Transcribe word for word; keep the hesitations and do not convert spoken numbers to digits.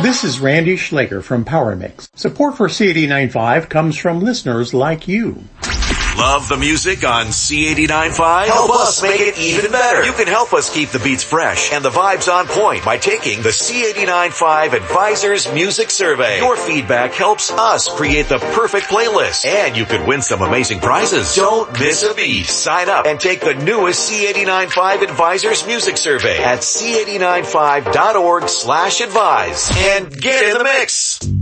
This is Randy Schlager from Power Mix. Support for C eighty-nine point five comes from listeners like you. Love the music on C eighty-nine point five? Help us make it even better. You can help us keep the beats fresh and the vibes on point by taking the C eighty-nine point five Advisors Music Survey. Your feedback helps us create the perfect playlist, and you could win some amazing prizes. Don't miss a beat. Sign up and take the newest C eighty-nine point five Advisors Music Survey at c eighty-nine point five dot org slash advise and get in the mix.